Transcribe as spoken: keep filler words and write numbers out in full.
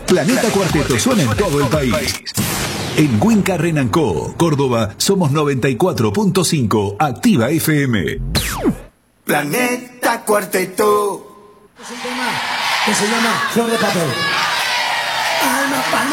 Planeta Cuarteto suena en todo el país. En Winca Renancó, Córdoba, somos noventa y cuatro punto cinco, Activa F M. Planeta Cuarteto. Es un tema que se llama Flor de Papel. Alma, palma.